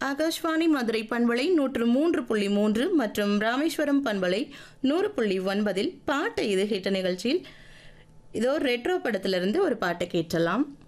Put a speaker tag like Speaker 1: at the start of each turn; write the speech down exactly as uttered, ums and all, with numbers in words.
Speaker 1: ஆகாஷ்வாணி மதுரை பண்பலை நூற்று மூன்று புள்ளி மூன்று மற்றும் ராமேஸ்வரம் பண்பலை நூறு புள்ளி ஒன்பதில் பாட்டை இது ஹிட்ட நிகழ்ச்சியில் இதோ ரெட்ரோ படத்திலிருந்து ஒரு பாட்டை கேட்டலாம்.